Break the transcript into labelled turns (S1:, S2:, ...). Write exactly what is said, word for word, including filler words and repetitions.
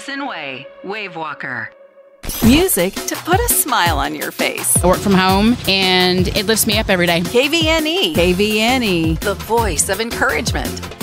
S1: Madison Way, Wave Walker.
S2: Music to put a smile on your face.
S3: I work from home, and it lifts me up every day.
S2: K V N E. K V N E, the voice of encouragement.